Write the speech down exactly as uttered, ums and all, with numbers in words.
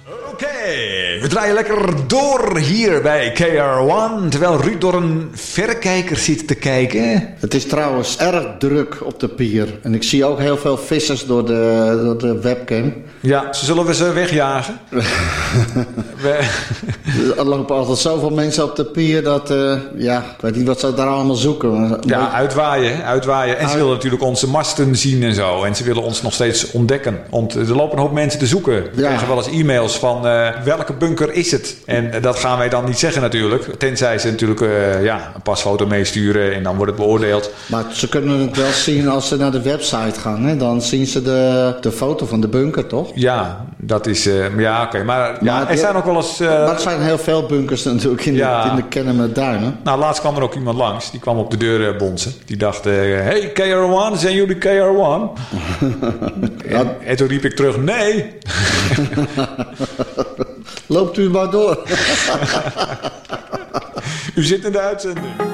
Oké, okay, we draaien lekker door hier bij K R één, terwijl Ruud door een verrekijker zit te kijken. Het is trouwens erg druk op de pier. En ik zie ook heel veel vissers door de, door de webcam. Ja, zullen we ze wegjagen? we... Er lopen altijd zoveel mensen op de pier dat, uh, ja, ik weet niet wat ze daar allemaal zoeken. Ja, uitwaaien, uitwaaien. En Uit... ze willen natuurlijk onze masten zien en zo. En ze willen ons nog steeds ontdekken. Want er lopen een hoop mensen te zoeken. We ja. krijgen wel eens e-mails van uh, welke bunker is het? En uh, dat gaan wij dan niet zeggen natuurlijk. Tenzij ze natuurlijk uh, ja, een pasfoto meesturen en dan wordt het beoordeeld. Maar ze kunnen het wel zien als ze naar de website gaan. Hè? Dan zien ze de, de foto van de bunker, toch? Ja, dat is... Uh, ja, oké. Okay. Maar, maar ja, er zijn ook wel eens... Uh, maar er zijn heel veel bunkers natuurlijk in, ja. de, in de Kennemerduinen. Nou, laatst kwam er ook iemand langs. Die kwam op de deur uh, bonzen. Die dacht... Uh, hey, K R één, zijn jullie K R één? Ja. En, en toen riep ik terug... Nee! Loopt u maar door. U zit in de uitzending.